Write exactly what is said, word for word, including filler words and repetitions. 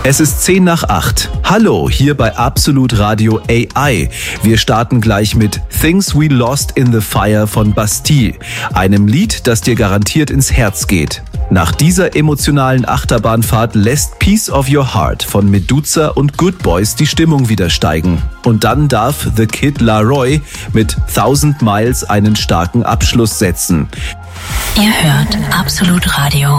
Es ist zehn nach acht. Hallo, hier bei Absolut Radio A I. Wir starten gleich mit Things We Lost in the Fire von Bastille, einem Lied, das dir garantiert ins Herz geht. Nach dieser emotionalen Achterbahnfahrt lässt Piece of Your Heart von Meduza und Good Boys die Stimmung wieder steigen. Und dann darf The Kid Laroi mit Thousand Miles einen starken Abschluss setzen. Ihr hört Absolut Radio.